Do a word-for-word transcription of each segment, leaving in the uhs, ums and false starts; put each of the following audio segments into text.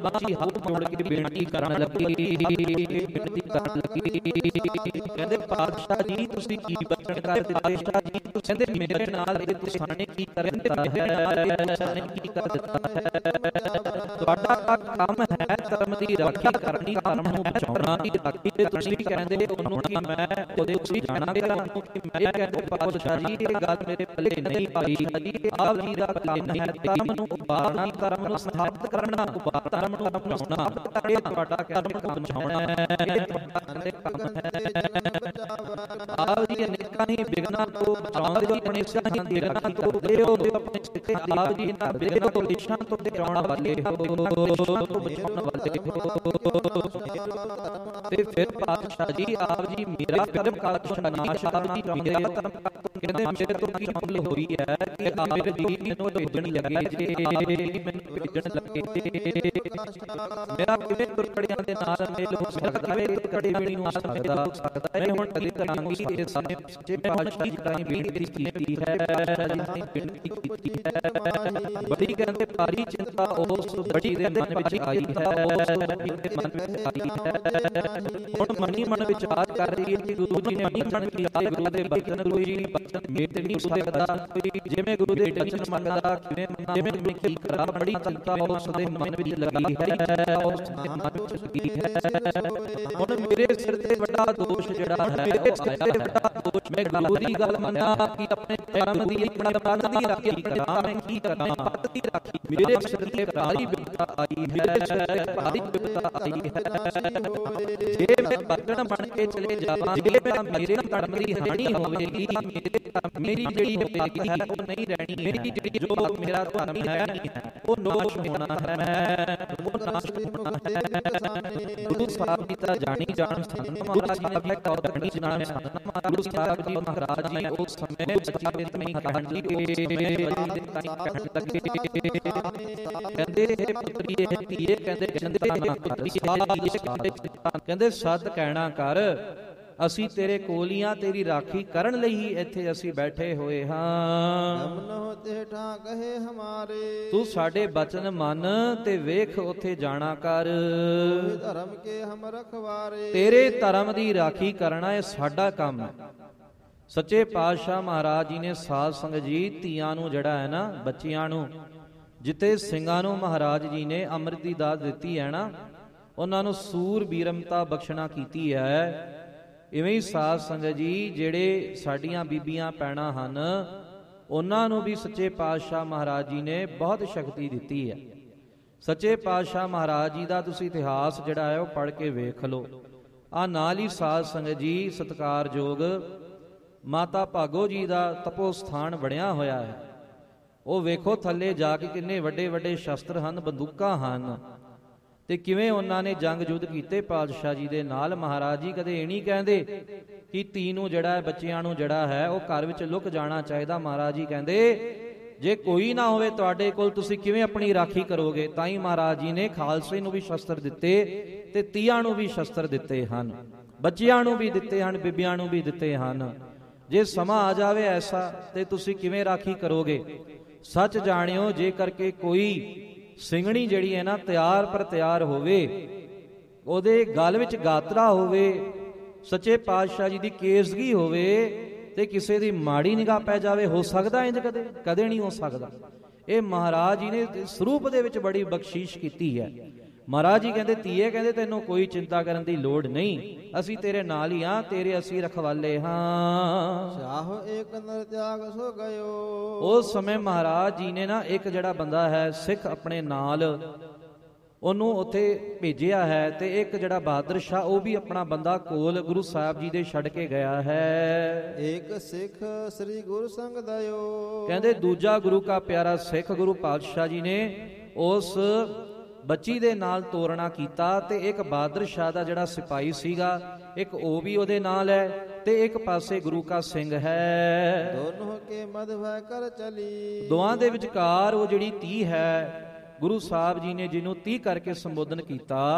ਜੀ ਹੱਥ ਮੋੜ ਕੇ ਬੇਨਤੀ ਕਰਨ ਲੱਗੀ ਬੇਨਤੀ ਕਰਨ ਲੱਗੀ ਕਹਿੰਦੇ ਪਾਤਸ਼ਾਹ ਜੀ ਤੁਸੀਂ ਕੀ ਬਚਨ ਕਰ ਦਿੱਤੇ ਜੀ ਕਹਿੰਦੇ ਮੇਰੇ ਨਾਲ ਇਹ ਤੁਸਾਂ ਨੇ ਕੀ ਕਰ ਦਿੱਤਾ ਹੈ ਤੁਸਾਂ ਨੇ ਕੀ ਕਰ ਦਿੱਤਾ ਹੈ ਤੁਹਾਡਾ ਕੰਮ ਹੈ ਧਰਮ ਦੀ ਰਾਖੀ ਕਰਨੀ ਧਰਮ ਨੂੰ ਬਚਾਉਣਾ ਦੀ ਰਾਖੀ ਤੇ ਤੁਸੀਂ ਕਹਿੰਦੇ ਉਹਨੂੰ ਕਿ ਮੈਂ ਉਹਦੇ ਉੱਤੇ ਜਾਣਾ ਕਰਾਂ ਕਿ ਮੈਂ ਕਹਿੰਦੇ ਪਾਤਸ਼ਾਹ ਜੀ ਇਹ ਗੱਲ ਮੇਰੇ ਪੱਲੇ ਨਹੀਂ ਪਾਈ ਆਪ ਜੀ ਦਾ ਕੰਮ ਹੈ ਧਰਮ ਨੂੰ ਉਬਾਰਨਾ ਧਰਮ ਨੂੰ ਸਥਾਪਿਤ ਕਰਨਾ ਉਬਾਰ ਧਰਮ ਨੂੰ ਬਣਾਉਣਾ ਇਹ ਤੁਹਾਡਾ ਕੰਮ ਬਚਾਉਣਾ ਹੈ ਇਹ ਤੁਹਾਡਾ ਕੰਮ ਹੈ ਆਪ ਜੀ ਅਨੇਕਾਂ ਹੀ ਬਿਗਨਾਂ ਤੋਂ ਬਚਾਉਂਦੇ ਹੋ ਆਪਣੇ ਸਿੱਖਾਂ ਦੀ ਰਾਖੀ ਕਰਦੇ ਹੋ ਆਪਣੇ ਸਿੱਖਾਂ ਆਪ ਜੀ ਇਹਨਾਂ ਬਿਗਨਾਂ ਤੋਂ ਲਿਸ਼ਾਂ ਤੋਂ ਬਚਾਉਣ ਵਾਲੇ ਹੋ ਬਚਾਉਣ ਵਾਲੇ ਹੋ ਤੇ ਫਿਰ ਪਾਤਸ਼ਾਹ ਜੀ ਆਪ ਜੀ ਮੇਰਾ ਕਰਮ ਕਾਜ ਨਾਸ਼ ਆਪ ਜੀ ਮੇਰਾ ਧਰਮ ਕਹਿੰਦੇ ਮੇਰੇ ਤੋਂ ਕੀ ਭੁੱਲ ਹੋਈ ਹੈ ਕਿ ਆਪ ਜੀ ਮੈਨੂੰ ਭੇਜਣ ਲੱਗੇ ਜੇ ਮੈਨੂੰ ਭੇਜਣ ਲੱਗੇ ਮੇਰਾ ਕਿਵੇਂ ਤੁਰਕੜਿਆਂ ਦੇ ਨਾਲ ਮੇਲ ਹੋ ਸਕਦਾ ਹੈ ਕਦੇ ਵੀ ਨਹੀਂ ਹੋ ਸਕਦਾ ਮੈਂ ਹੁਣ ਕਦੇ ਕਰਾਂਗੀ ਇਹ ਸਾਰੇ ਸੱਚੇ ਪਾਤਸ਼ਾਹ ਜੀ ਰਾਹੀਂ ਬੇਨਤੀ ਕੀਤੀ ਹੈ ਬੇਨਤੀ ਕੀਤੀ ਹੈ ਬੜੀ ਕਹਿੰਦੇ ਭਾਰੀ ਚਿੰਤਾ ਉਸ ਬੜੀ ਦੇ ਮਨ ਵਿੱਚ ਆਈ ਹੈ ਉਸ ਬੜੀ ਦੇ ਮਨ ਵਿੱਚ ਆਈ ਹੈ ਹੁਣ ਮਨੀ ਮਨ ਵਿਚਾਰ ਕਰ ਰਹੀ ਹੈ ਕਿ ਗੁਰੂ ਜੀ ਨੇ ਮਨੀ ਮਨ ਕੀਤਾ ਗੁਰੂ ਦੇ ਬਚਨ ਗੁਰੂ ਜੀ ਨੇ ਬਚਨ ਮੇਤੇ ਨਹੀਂ ਸੁਣਦਾ ਜਿਵੇਂ ਗੁਰੂ ਦੇ ਬਚਨ ਮੰਨਦਾ ਕਿਵੇਂ ਜਿਵੇਂ ਮੈਂ ਕੀ ਕਰਾਂ ਬੜੀ ਚਿੰਤਾ ਉਸ ਦੇ ਮਨ ਵਿੱਚ ਲੱਗੀ ਹੈ ਉਸ ਦੇ ਮਨ ਵਿੱਚ ਲੱਗੀ ਹੈ ਹੁਣ ਮੇਰੇ ਸਿਰ ਤੇ ਵੱਡਾ ਦੋਸ਼ ਜਿਹੜਾ ਹੈ ਉਹ ਆਇਆ ਵੱਡਾ ਦੋਸ਼ ਮੈਂ ਗੁਰੂ ਦੀ ਗੱਲ ਮੰਨਾਂ ਕਿ ਆਪਣੇ ਧਰਮ ਦੀ ਆਪਣਾ ਪੱਤ ਦੀ ਰਾਖੀ ਕਰਾਂ ਮੈਂ ਕੀ ਕਰਾਂ ਪੱਤ ਦੀ ਰਾਖੀ ਮੇਰੇ ਸਿਰ ਤੇ ਭਾਰੀ ਵਿਪਤਾ ਆਈ ਹੈ ਭਾਰੀ ਵਿਪਤਾ ਆਈ ਹੈ ਜੇ ਮੈਂ ਬਰਗਣ ਬਣ ਕੇ ਚਲੇ ਜਾਵਾਂ ਜੇ ਮੈਂ ਮੇਰੇ ਧਰਮ ਦੀ ਹਾਨੀ ਹੋਵੇਗੀ ਮੇਰੇ ਮੇਰੀ ਜਿਹੜੀ ਹੋਵੇਗੀ ਉਹ ਨਹੀਂ ਰਹਿਣੀ ਮੇਰੀ ਜਿਹੜੀ ਜੋ ਮੇਰਾ ਧਰਮ ਹੈ ਉਹ ਨਾਸ਼ ਹੋਣਾ ਹੈ ਉਹ ਨਾਸ਼ ਹੋਣਾ ਹੈ ਗੁਰੂ ਸਾਹਿਬ ਜੀ ਤਾਂ ਜਾਣੀ ਜਾਣ ਸੰਤ ਮਹਾਰਾਜ ਜੀ ਨੇ ਕਹੋ ਜਾਣੀ ਜਾਣ ਸੰਤ ਗੁਰੂ ਸਾਹਿਬ ਜੀ ਮਹਾਰਾਜ ਜੀ ਉਸ ਸਮੇਂ ਬੱਚੀ ਦੇ ਨਹੀਂ ਕਹਿਣ ਜੀ ਕਹਿੰਦੇ ਇਹ ਪੁੱਤਰੀ ਇਹ ਧੀਏ ਕਹਿੰਦੇ ਚੰਦੇ ਨਾ ਕਹਿੰਦੇ ਸੱਤ ਕਹਿਣਾ ਕਰ ਅਸੀਂ ਤੇਰੇ ਕੋਲ ਹੀ ਆ ਤੇਰੀ ਰਾਖੀ ਕਰਨ ਲਈ ਹੀ ਇੱਥੇ ਅਸੀਂ ਬੈਠੇ ਹੋਏ ਹਾਂ ਤੂੰ ਸਾਡੇ ਬਚਨ ਮੰਨ ਤੇ ਵੇਖ ਉੱਥੇ ਜਾਣਾ ਕਰ ਤੇਰੇ ਧਰਮ ਦੀ ਰਾਖੀ ਕਰਨਾ ਇਹ ਸਾਡਾ ਕੰਮ ਹੈ ਸੱਚੇ ਪਾਤਸ਼ਾਹ ਮਹਾਰਾਜ ਜੀ ਨੇ ਸਾਧ ਸੰਗਤ ਜੀ ਧੀਆਂ ਨੂੰ ਜਿਹੜਾ ਹੈ ਨਾ ਬੱਚਿਆਂ ਨੂੰ ਜਿੱਥੇ ਸਿੰਘਾਂ ਨੂੰ ਮਹਾਰਾਜ ਜੀ ਨੇ ਅੰਮ੍ਰਿਤ ਦੀ ਦਾਤ ਦਿੱਤੀ ਹੈ ਨਾ ਉਹਨਾਂ ਨੂੰ ਸੂਰ ਬੀਰਮਤਾ ਬਖਸ਼ਣਾ ਕੀਤੀ ਹੈ ਇਵੇਂ ਹੀ ਸਾਧ ਸੰਗਤ ਜੀ ਜਿਹੜੇ ਸਾਡੀਆਂ ਬੀਬੀਆਂ ਭੈਣਾਂ ਹਨ ਉਹਨਾਂ ਨੂੰ ਵੀ ਸੱਚੇ ਪਾਤਸ਼ਾਹ ਮਹਾਰਾਜ ਜੀ ਨੇ ਬਹੁਤ ਸ਼ਕਤੀ ਦਿੱਤੀ ਹੈ ਸੱਚੇ ਪਾਤਸ਼ਾਹ ਮਹਾਰਾਜ ਜੀ ਦਾ ਤੁਸੀਂ ਇਤਿਹਾਸ ਜਿਹੜਾ ਹੈ ਉਹ ਪੜ੍ਹ ਕੇ ਵੇਖ ਲਓ ਆ ਨਾਲ ਹੀ ਸਾਧ ਸੰਗਤ ਜੀ ਸਤਿਕਾਰਯੋਗ ਮਾਤਾ ਭਾਗੋ ਜੀ ਦਾ ਤਪੋ ਸਥਾਨ ਬਣਿਆ ਹੋਇਆ ਹੈ ਉਹ ਵੇਖੋ ਥੱਲੇ ਜਾ ਕੇ ਕਿੰਨੇ ਵੱਡੇ ਵੱਡੇ ਸ਼ਸਤਰ ਹਨ ਬੰਦੂਕਾਂ ਹਨ ਤੇ ਕਿਵੇਂ ਉਹਨਾਂ ਨੇ ਜੰਗ ਯੁੱਧ ਕੀਤੇ ਪਾਤਸ਼ਾਹ ਜੀ ਦੇ ਨਾਲ ਮਹਾਰਾਜ ਜੀ ਕਦੇ ਇਹ ਨਹੀਂ ਕਹਿੰਦੇ ਕਿ ਧੀ ਨੂੰ ਜਿਹੜਾ ਹੈ ਬੱਚਿਆਂ ਨੂੰ ਜਿਹੜਾ ਹੈ ਉਹ ਘਰ ਵਿੱਚ ਲੁਕ ਜਾਣਾ ਚਾਹੀਦਾ ਮਹਾਰਾਜ ਜੀ ਕਹਿੰਦੇ ਜੇ ਕੋਈ ਨਾ ਹੋਵੇ ਤੁਹਾਡੇ ਕੋਲ ਤੁਸੀਂ ਕਿਵੇਂ ਆਪਣੀ ਰਾਖੀ ਕਰੋਗੇ ਤਾਂ ਹੀ ਮਹਾਰਾਜ ਜੀ ਨੇ ਖਾਲਸੇ ਨੂੰ ਵੀ ਸ਼ਸਤਰ ਦਿੱਤੇ ਤੇ ਧੀਆਂ ਨੂੰ ਵੀ ਸ਼ਸਤਰ ਦਿੱਤੇ ਹਨ ਬੱਚਿਆਂ ਨੂੰ ਵੀ ਦਿੱਤੇ ਹਨ ਬੀਬੀਆਂ ਨੂੰ ਵੀ ਦਿੱਤੇ ਹਨ ਜੇ ਸਮਾਂ ਆ ਜਾਵੇ ਐਸਾ ਤੇ ਤੁਸੀਂ ਕਿਵੇਂ ਰਾਖੀ ਕਰੋਗੇ ਸੱਚ ਜਾਣਿਓ ਜੇ ਕਰਕੇ ਕੋਈ ਸਿੰਘਣੀ ਜਿਹੜੀ ਹੈ ਨਾ ਤਿਆਰ ਪਰ ਤਿਆਰ ਹੋਵੇ ਉਹਦੇ ਗਲ ਵਿੱਚ ਗਾਤਰਾ ਹੋਵੇ ਸੱਚੇ ਪਾਤਸ਼ਾਹ ਜੀ ਦੀ ਕੇਸਗੀ ਹੋਵੇ ਤੇ ਕਿਸੇ ਦੀ ਮਾੜੀ ਨਿਗਾਹ ਪੈ ਜਾਵੇ ਹੋ ਸਕਦਾ ਇੰਜ ਕਦੇ ਕਦੇ ਨਹੀਂ ਹੋ ਸਕਦਾ ਇਹ ਮਹਾਰਾਜ ਜੀ ਨੇ ਸਰੂਪ ਦੇ ਵਿੱਚ ਬੜੀ ਬਖਸ਼ੀਸ਼ ਕੀਤੀ ਹੈ ਮਹਾਰਾਜ ਜੀ ਕਹਿੰਦੇ ਧੀਏ ਕਹਿੰਦੇ ਤੈਨੂੰ ਕੋਈ ਚਿੰਤਾ ਕਰਨ ਦੀ ਲੋੜ ਨਹੀਂ ਅਸੀਂ ਤੇਰੇ ਨਾਲ ਹੀ ਹਾਂ ਤੇਰੇ ਅਸੀਂ ਰਖਵਾਲੇ ਹਾਂ ਚਾਹੋ ਇੱਕ ਨਰ ਤਿਆਗ ਸੋ ਗਇਓ ਉਸ ਸਮੇਂ ਮਹਾਰਾਜ ਜੀ ਨੇ ਨਾ ਇੱਕ ਜਿਹੜਾ ਬੰਦਾ ਹੈ ਸਿੱਖ ਆਪਣੇ ਨਾਲ ਉਹਨੂੰ ਉੱਥੇ ਭੇਜਿਆ ਹੈ ਤੇ ਇੱਕ ਜਿਹੜਾ ਬਹਾਦਰ ਸ਼ਾਹ ਉਹ ਵੀ ਆਪਣਾ ਬੰਦਾ ਕੋਲ ਗੁਰੂ ਸਾਹਿਬ ਜੀ ਦੇ ਛੱਡ ਕੇ ਗਿਆ ਹੈ ਇੱਕ ਸਿੱਖ ਸ੍ਰੀ ਗੁਰੂ ਸੰਗ ਦਇਓ ਕਹਿੰਦੇ ਦੂਜਾ ਗੁਰੂ ਕਾ ਪਿਆਰਾ ਸਿੱਖ ਗੁਰੂ ਪਾਤਸ਼ਾਹ ਜੀ ਨੇ ਉਸ ਬੱਚੀ ਦੇ ਨਾਲ ਤੋਰਣਾ ਕੀਤਾ ਤੇ ਇੱਕ ਬਹਾਦਰ ਸ਼ਾਹ ਦਾ ਜਿਹੜਾ ਸਿਪਾਹੀ ਸੀਗਾ ਇੱਕ ਉਹ ਵੀ ਉਹਦੇ ਨਾਲ ਹੈ ਤੇ ਇੱਕ ਪਾਸੇ ਗੁਰੂ ਕਾ ਸਿੰਘ ਹੈ ਦੋਨੋਂ ਕੇ ਮਧਵੈ ਕਰ ਚਲੀ ਦੋਹਾਂ ਦੇ ਵਿਚਕਾਰ ਉਹ ਜਿਹੜੀ ਤੀਹ ਹੈ ਗੁਰੂ ਸਾਹਿਬ ਜੀ ਨੇ ਜਿਹਨੂੰ ਤੀਹ ਕਰਕੇ ਸੰਬੋਧਨ ਕੀਤਾ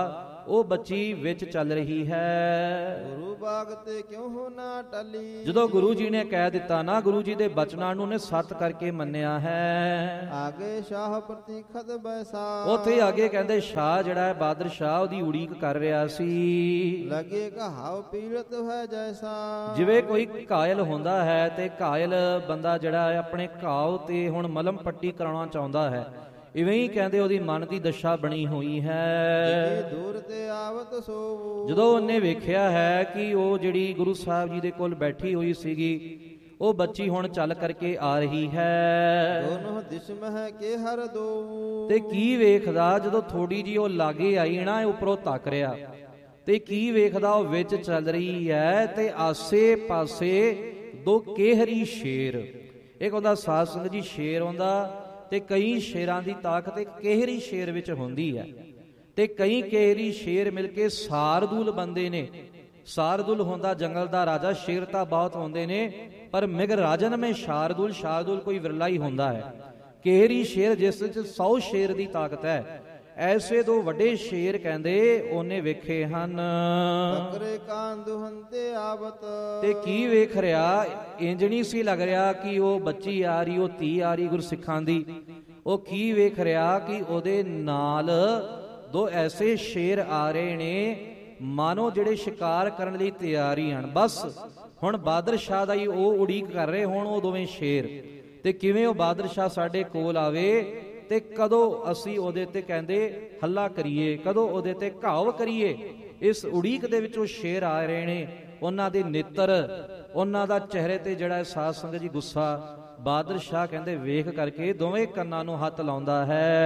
ਉਹ ਬੱਚੀ ਵਿੱਚ ਚੱਲ ਰਹੀ ਹੈ। ਗੁਰੂ ਬਾਗ ਤੇ ਕਿਉਂ ਹੋ ਨਾ ਟਲੀ। ਜਦੋਂ ਗੁਰੂ ਜੀ ਨੇ ਕਹਿ ਦਿੱਤਾ ਨਾ, ਗੁਰੂ ਜੀ ਦੇ ਬਚਨਾਂ ਨੂੰ ਨੇ ਸੱਤ ਕਰਕੇ ਮੰਨਿਆ ਹੈ। ਆਗੇ ਸ਼ਾਹ ਪ੍ਰਤੀਖਤ ਬੈਸਾ। ਉੱਥੇ ਅੱਗੇ ਕਹਿੰਦੇ ਸ਼ਾਹ ਜਿਹੜਾ ਹੈ ਬਹਾਦਰ ਸ਼ਾਹ ਉਹਦੀ ਉਡੀਕ ਕਰ ਰਿਹਾ ਸੀ। ਲਗੇ ਕਹਾਉ ਪੀੜਤ ਹੈ ਜੈਸਾ। ਜਿਵੇਂ ਕੋਈ ਘਾਇਲ ਹੁੰਦਾ ਹੈ ਤੇ ਘਾਇਲ ਬੰਦਾ ਜਿਹੜਾ ਹੈ ਆਪਣੇ ਘਾਵ ਤੇ ਹੁਣ ਮਲਮ ਪੱਟੀ ਕਰਾਉਣਾ ਚਾਹੁੰਦਾ ਹੈ, ਇਵੇਂ ਹੀ ਕਹਿੰਦੇ ਉਹਦੀ ਮਨ ਦੀ ਦਸ਼ਾ ਬਣੀ ਹੋਈ ਹੈ। ਦੂਰ ਤੇ ਆਵਤ ਸੋਵੂ। ਜਦੋਂ ਉਹਨੇ ਵੇਖਿਆ ਹੈ ਕਿ ਉਹ ਜਿਹੜੀ ਗੁਰੂ ਸਾਹਿਬ ਜੀ ਦੇ ਕੋਲ ਬੈਠੀ ਹੋਈ ਸੀਗੀ ਉਹ ਬੱਚੀ ਹੁਣ ਚੱਲ ਕਰਕੇ ਆ ਰਹੀ ਹੈ। ਦੋਨੋਂ ਦਿਸ਼ ਮਹਿ ਕੇ ਹਰ ਦੋ। ਤੇ ਕੀ ਵੇਖਦਾ, ਜਦੋਂ ਥੋੜੀ ਜੀ ਉਹ ਲਾਗੇ ਆਈ ਨਾ, ਉੱਪਰੋਂ ਤੱਕ ਰਿਹਾ ਤੇ ਕੀ ਵੇਖਦਾ, ਉਹ ਵਿੱਚ ਚੱਲ ਰਹੀ ਹੈ ਤੇ ਆਸੇ ਪਾਸੇ ਦੋ ਕੇਹਰੀ ਸ਼ੇਰ। ਇੱਕ ਉਹਦਾ ਸਾਧ ਸੰਗਤ ਜੀ ਸ਼ੇਰ ਆਉਂਦਾ ਤੇ ਕਈ ਸ਼ੇਰਾਂ ਦੀ ਤਾਕਤ ਇੱਕ ਕੇਹਰੀ ਸ਼ੇਰ ਵਿੱਚ ਹੁੰਦੀ ਹੈ ਤੇ ਕਈ ਕੇਹਰੀ ਸ਼ੇਰ ਮਿਲ ਕੇ ਸਾਰਦੂਲ ਬੰਦੇ ਨੇ। ਸਾਰਦੂਲ ਹੁੰਦਾ ਜੰਗਲ ਦਾ ਰਾਜਾ, ਸ਼ੇਰ ਤਾਂ ਬਹੁਤ ਹੁੰਦੇ ਨੇ ਪਰ ਮਿਗਰ ਰਾਜਨ ਮੈਂ ਸ਼ਾਰਦੂਲ, ਸ਼ਾਰਦੂਲ ਕੋਈ ਵਿਰਲਾ ਹੀ ਹੁੰਦਾ ਹੈ। ਕੇਹਰੀ ਸ਼ੇਰ ਜਿਸ ਵਿੱਚ ਸੌ ਸ਼ੇਰ ਦੀ ਤਾਕਤ ਹੈ, ਐਸੇ ਦੋ ਵੱਡੇ ਸ਼ੇਰ ਕਹਿੰਦੇ ਉਹਨੇ ਵੇਖੇ ਹਨ। ਬੱਕਰੇ ਕਾਂਦੁ ਹੰਤੇ ਆਵਤ। ਤੇ ਕੀ ਵੇਖ ਰਿਹਾ, ਇੰਜ ਨਹੀਂ ਸੀ ਲੱਗ ਰਿਹਾ ਕਿ ਉਹ ਬੱਚੀ ਆ ਰਹੀ, ਉਹ ਧੀ ਆ ਰਹੀ ਗੁਰਸਿੱਖਾਂ ਦੀ। ਉਹ ਕੀ ਵੇਖ ਰਿਹਾ ਕਿ ਉਹਦੇ ਨਾਲ ਦੋ ਐਸੇ ਸ਼ੇਰ ਆ ਰਹੇ ਨੇ ਮਾਨੋ ਜਿਹੜੇ ਸ਼ਿਕਾਰ ਕਰਨ ਲਈ ਤਿਆਰੀ ਹਨ। ਬਸ ਹੁਣ ਬਹਾਦਰ ਸ਼ਾਹ ਦਾ ਹੀ ਉਹ ਉਡੀਕ ਕਰ ਰਹੇ ਹੁਣ ਉਹ ਦੋਵੇਂ ਸ਼ੇਰ। ਤੇ ਕਿਵੇਂ ਉਹ ਬਹਾਦਰ ਸ਼ਾਹ ਸਾਡੇ ਕੋਲ ਆਵੇ ਤੇ ਕਦੋਂ ਅਸੀਂ ਉਹਦੇ ਤੇ ਕਹਿੰਦੇ ਹੱਲਾ ਕਰੀਏ, ਕਦੋਂ ਉਹਦੇ ਤੇ ਘਾਵ ਕਰੀਏ। ਇਸ ਉਡੀਕ ਦੇ ਵਿੱਚ ਉਹ ਸ਼ੇਰ ਆ ਰਹੇ ਨੇ, ਉਹਨਾਂ ਦੇ ਨੇਤਰ, ਉਹਨਾਂ ਦਾ ਚਿਹਰੇ ਤੇ ਜਿਹੜਾ ਸਾਧ ਸੰਗਤ ਜੀ ਗੁੱਸਾ। ਬਹਾਦਰ ਸ਼ਾਹ ਕਹਿੰਦੇ ਵੇਖ ਕਰਕੇ ਦੋਵੇਂ ਕੰਨਾਂ ਨੂੰ ਹੱਥ ਲਾਉਂਦਾ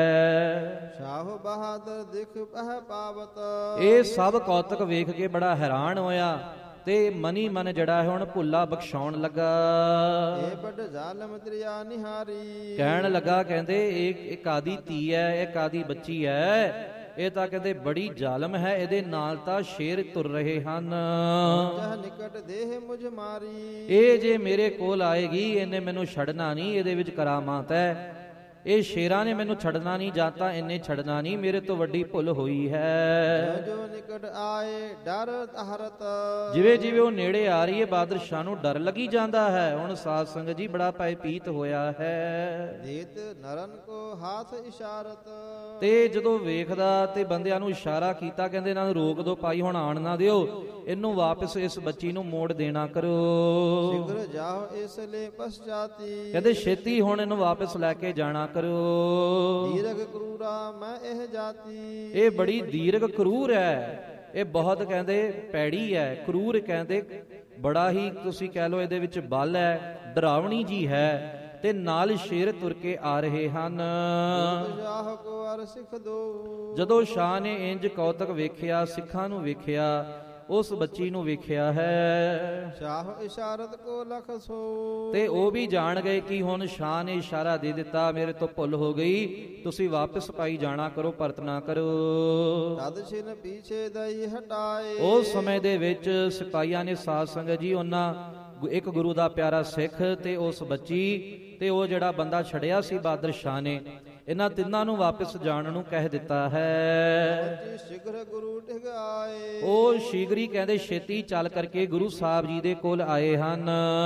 ਹੈ। ਸ਼ਾਹ ਬਹਾਦਰ ਦਿਖ ਪਹਿ ਪਾਵਤ। ਇਹ ਸਭ ਕੌਤਕ ਵੇਖ ਕੇ ਬੜਾ ਹੈਰਾਨ ਹੋਇਆ ਤੇ ਮਨੀ ਮਨ ਜਿਹੜਾ ਹੈ ਹੁਣ ਭੁੱਲਾ ਬਖਸ਼ਾਉਣ ਲੱਗਾ। ਇਹ ਵੱਡ ਜ਼ਾਲਮ ਤ੍ਰਿਆ ਨਿਹਾਰੀ। ਕਹਿਣ ਲੱਗਾ ਕਹਿੰਦੇ ਇਹ ਇੱਕ ਆਦੀ ਧੀ ਹੈ, ਇੱਕ ਆਦੀ ਬੱਚੀ ਹੈ, ਇਹ ਤਾਂ ਕਹਿੰਦੇ ਬੜੀ ਜ਼ਾਲਮ ਹੈ, ਇਹਦੇ ਨਾਲ ਤਾਂ ਸ਼ੇਰ ਤੁਰ ਰਹੇ ਹਨ। ਜਹ ਨਿਕਟ ਦੇਹ ਮੁਝ ਮਾਰੀ। ਇਹ ਜੇ ਮੇਰੇ ਕੋਲ ਆਏਗੀ ਇਹਨੇ ਮੈਨੂੰ ਛੱਡਣਾ ਨਹੀਂ, ਇਹਦੇ ਵਿੱਚ ਕਰਾਮਾਤ ਹੈ। ਇਹ ਸ਼ੇਰਾਂ ਨੇ ਮੈਨੂੰ ਛੱਡਣਾ ਨਹੀਂ, ਜਾਂ ਤਾਂ ਇਹਨੇ ਛੱਡਣਾ ਨਹੀਂ, ਮੇਰੇ ਤੋਂ ਵੱਡੀ ਭੁੱਲ ਹੋਈ ਹੈ। ਜੋ ਨਿਕਟ ਆਏ ਡਰ ਤਹਰਤ। ਜਿਵੇਂ ਜਿਵੇਂ ਉਹ ਨੇੜੇ ਆ ਰਹੀ ਹੈ ਬਹਾਦਰ ਸ਼ਾਹ ਨੂੰ ਡਰ ਲੱਗੀ ਜਾਂਦਾ ਹੈ। ਹੁਣ ਸਾਧ ਸੰਗਤ ਜੀ ਬੜਾ ਭੈਭੀਤ ਹੋਇਆ ਹੈ। ਦੇਤ ਨਰਨ ਕੋ ਹਾਥ ਇਸ਼ਾਰਤ। ਤੇ ਜਦੋਂ ਵੇਖਦਾ ਤੇ ਬੰਦਿਆਂ ਨੂੰ ਇਸ਼ਾਰਾ ਕੀਤਾ, ਕਹਿੰਦੇ ਇਹਨਾਂ ਨੂੰ ਰੋਕ ਦਿਓ ਭਾਈ, ਹੁਣ ਆਣ ਨਾ ਦਿਓ, ਇਹਨੂੰ ਵਾਪਸ ਇਸ ਬੱਚੀ ਨੂੰ ਮੋੜ ਦੇਣਾ ਕਰੋ। ਸ਼ਿਗਰ ਜਾਓ ਇਸ ਲਈ ਪਛਾਤੀ। ਕਹਿੰਦੇ ਛੇਤੀ ਹੁਣ ਇਹਨੂੰ ਵਾਪਸ ਲੈ ਕੇ ਜਾਣਾ ਕਰੋ। ਦੀਰਘ ਕਰੂਰਾ ਮੈਂ ਇਹ ਜਾਤੀ। ਇਹ ਬੜੀ ਦੀਰਘ ਕਰੂਰ ਹੈ, ਇਹ ਬਹੁਤ ਕਹਿੰਦੇ ਪੈੜੀ ਹੈ। ਕਰੂਰ ਕਹਿੰਦੇ ਬੜਾ ਹੀ ਤੁਸੀਂ ਕਹਿ ਲਓ ਇਹਦੇ ਵਿੱਚ ਬਲ ਹੈ, ਡਰਾਵਣੀ ਜੀ ਹੈ। ਤੇ ਨਾਲ ਸ਼ੇਰ ਤੁਰ ਕੇ ਆ ਰਹੇ ਹਨ। ਜਦੋਂ ਸ਼ਾਹ ਨੇ ਇੰਜ ਕੌਤਕ ਵੇਖਿਆ, ਸਿੱਖਾਂ ਨੂੰ ਵੇਖਿਆ, ਉਸ ਬੱਚੀ ਨੂੰ ਵੇਖਿਆ ਹੈ। ਸ਼ਾਹ ਇਸ਼ਾਰਤ ਕੋ ਲਖ ਸੋ। ਤੇ ਉਹ ਵੀ ਜਾਣ ਗਏ ਕਿ ਹੁਣ ਸ਼ਾਹ ਨੇ ਇਸ਼ਾਰਾ ਦੇ ਦਿੱਤਾ, ਮੇਰੇ ਤੋਂ ਭੁੱਲ ਹੋ ਗਈ, ਤੁਸੀਂ ਵਾਪਸ ਪਾਈ ਜਾਣਾ ਕਰੋ, ਪਰਤ ਨਾ ਕਰੋ। ਤਦ ਛਿਨ ਪੀਛੇ ਦਈ ਹਟਾਏ। ਉਸ ਸਮੇਂ ਦੇ ਵਿੱਚ ਸਿਪਾਹੀਆਂ ਨੇ ਸਾਧ ਸੰਗਤ ਜੀ ਉਹਨਾਂ ਇੱਕ ਗੁਰੂ ਦਾ ਪਿਆਰਾ ਸਿੱਖ ਤੇ ਉਸ ਬੱਚੀ ਤੇ ਉਹ ਜਿਹੜਾ ਬੰਦਾ ਛੜਿਆ ਸੀ ਬਹਾਦਰ ਸ਼ਾਹ ਨੇ, ਇਹਨਾਂ ਤਿੰਨਾਂ ਨੂੰ ਵਾਪਸ ਜਾਣ ਨੂੰ ਕਹਿ ਦਿੱਤਾ ਹੈ। ਸ਼ੀਘਰ ਗੁਰੂ ਟਿਕ ਆਏ। ਉਹ ਸ਼ੀਘਰੀ ਕਹਿੰਦੇ ਛੇਤੀ ਚੱਲ ਕਰਕੇ ਗੁਰੂ ਸਾਹਿਬ ਜੀ ਦੇ ਕੋਲ ਆਏ ਹਨ।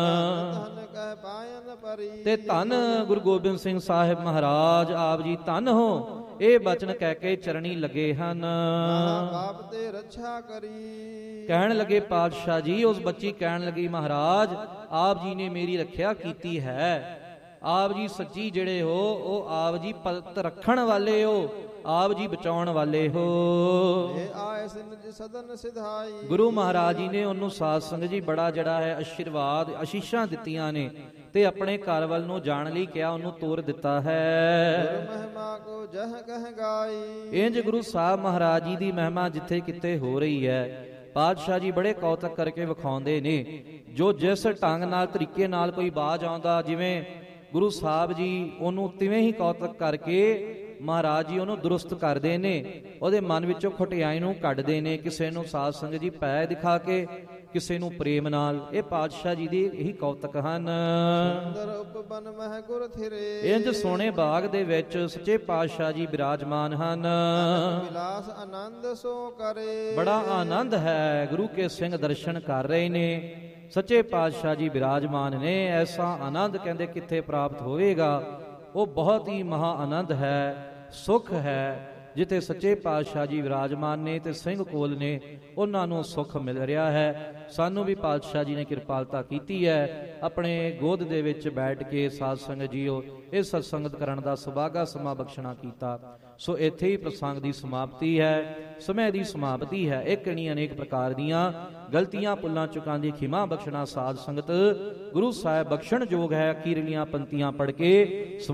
ਤੇ ਧੰਨ ਗੁਰੂ ਗੋਬਿੰਦ ਸਿੰਘ ਸਾਹਿਬ ਮਹਾਰਾਜ ਆਪ ਜੀ ਧੰਨ ਹੋ, ਇਹ ਬਚਨ ਕਹਿ ਕੇ ਚਰਣੀ ਲੱਗੇ ਹਨ। ਆਪ ਤੇ ਰੱਛਾ ਕਰੀ। ਕਹਿਣ ਲੱਗੇ ਪਾਤਸ਼ਾਹ ਜੀ, ਉਸ ਬੱਚੀ ਕਹਿਣ ਲੱਗੀ ਮਹਾਰਾਜ ਆਪ ਜੀ ਨੇ ਮੇਰੀ ਰੱਖਿਆ ਕੀਤੀ ਹੈ। ਆਪ ਜੀ ਸੱਚੀ ਜਿਹੜੇ ਹੋ ਉਹ ਆਪ ਜੀ ਪਤ ਰੱਖਣ ਵਾਲੇ ਹੋ, ਆਪ ਜੀ ਬਚਾਉਣ ਵਾਲੇ ਹੋ। ਇਹ ਆਏ ਨਿਜ ਸਦਨ ਸਿਧਾਈ। ਗੁਰੂ ਮਹਾਰਾਜ ਜੀ ਨੇ ਉਹਨੂੰ ਸਾਧ ਸੰਗਤ ਜੀ ਬੜਾ ਜਿਹੜਾ ਹੈ ਆਸ਼ੀਰਵਾਦ ਅਸ਼ੀਸ਼ਾਂ ਦਿੱਤੀਆਂ ਨੇ ਤੇ ਆਪਣੇ ਘਰ ਵੱਲ ਨੂੰ ਜਾਣ ਲਈ ਕਿਹਾ, ਉਹਨੂੰ ਤੋਰ ਦਿੱਤਾ ਹੈ। ਗੁਰੂ ਮਹਿਮਾ ਕੋ ਜਹ ਕਹਿ ਗਾਈ। ਇੰਜ ਗੁਰੂ ਸਾਹਿਬ ਮਹਾਰਾਜ ਜੀ ਦੀ ਮਹਿਮਾ ਜਿੱਥੇ ਕਿਤੇ ਹੋ ਰਹੀ ਹੈ, ਪਾਤਸ਼ਾਹ ਜੀ ਬੜੇ ਕੌਤਕ ਕਰਕੇ ਵਿਖਾਉਂਦੇ ਨੇ। ਜੋ ਜਿਸ ਢੰਗ ਨਾਲ ਤਰੀਕੇ ਨਾਲ ਕੋਈ ਬਾਜ ਆਉਂਦਾ, ਜਿਵੇਂ ਗੁਰੂ ਸਾਹਿਬ ਜੀ ਉਹਨੂੰ ਤਿਵੇਂ ਹੀ ਕੌਤਕ ਕਰਕੇ ਮਹਾਰਾਜ ਜੀ ਉਹਨੂੰ ਦੁਰਸਤ ਕਰਦੇ ਨੇ, ਉਹਦੇ ਮਨ ਵਿੱਚੋਂ ਖਟਿਆਈ ਨੂੰ ਕੱਢਦੇ ਨੇ। ਕਿਸੇ ਨੂੰ ਸਾਧ ਸੰਗਤ ਜੀ ਪੈ ਦਿਖਾ ਕੇ, ਕਿਸੇ ਨੂੰ ਪ੍ਰੇਮ ਨਾਲ। ਇਹ ਪਾਤਸ਼ਾਹ ਜੀ ਦੇ ਇਹੀ ਕੌਤਕ ਹਨ। ਸੁੰਦਰ ਉਪਬਨ ਮਹਿ ਗੁਰ ਥਿਰੇ। ਇੰਜ ਸੋਹਣੇ ਬਾਗ ਦੇ ਵਿੱਚ ਸੱਚੇ ਪਾਤਸ਼ਾਹ ਜੀ ਬਿਰਾਜਮਾਨ ਹਨ। ਵਿਲਾਸ ਆਨੰਦ ਸੋ ਕਰੇ। ਬੜਾ ਆਨੰਦ ਹੈ, ਗੁਰੂ ਕੇ ਸਿੰਘ ਦਰਸ਼ਨ ਕਰ ਰਹੇ ਨੇ, ਸੱਚੇ ਪਾਤਸ਼ਾਹ ਜੀ ਬਿਰਾਜਮਾਨ ਨੇ। ਐਸਾ ਆਨੰਦ ਕਹਿੰਦੇ ਕਿੱਥੇ ਪ੍ਰਾਪਤ ਹੋਵੇਗਾ? ਉਹ ਬਹੁਤ ਹੀ ਮਹਾ ਆਨੰਦ ਹੈ, ਸੁਖ ਹੈ। ਜਿੱਥੇ ਸੱਚੇ ਪਾਤਸ਼ਾਹ ਜੀ ਵਿਰਾਜਮਾਨ ਨੇ ਤੇ ਸਿੰਘ ਕੋਲ ਨੇ, ਉਹਨਾਂ ਨੂੰ ਸੁਖ ਮਿਲ ਰਿਹਾ ਹੈ। ਸਾਨੂੰ ਵੀ ਪਾਤਸ਼ਾਹ ਜੀ ਨੇ ਕਿਰਪਾਲਤਾ ਕੀਤੀ ਹੈ, ਆਪਣੇ ਗੋਦ ਦੇ ਵਿੱਚ ਬੈਠ ਕੇ ਸਾਧ ਸੰਗਤ ਜੀਓ ਇਹ ਸਤਸੰਗਤ ਕਰਨ ਦਾ ਸੁਭਾਗਾ ਸਮਾਂ ਬਖਸ਼ਣਾ ਕੀਤਾ। ਸੋ ਇੱਥੇ ਹੀ ਪ੍ਰਸੰਗ ਦੀ ਸਮਾਪਤੀ ਹੈ, ਸਮੇਂ ਦੀ ਸਮਾਪਤੀ ਹੈ। ਇੱਕ ਨਹੀਂ ਅਨੇਕ ਪ੍ਰਕਾਰ ਦੀਆਂ ਗਲਤੀਆਂ ਭੁੱਲਾਂ ਚੁੱਕਾਂ ਦੀ ਖਿਮਾ ਬਖਸ਼ਣਾ ਸਾਧ ਸੰਗਤ ਗੁਰੂ ਸਾਹਿਬ ਬਖਸ਼ਣ ਯੋਗ ਹੈ। ਅਖੀਰਲੀਆਂ ਪੰਕਤੀਆਂ ਪੜ੍ਹ ਕੇ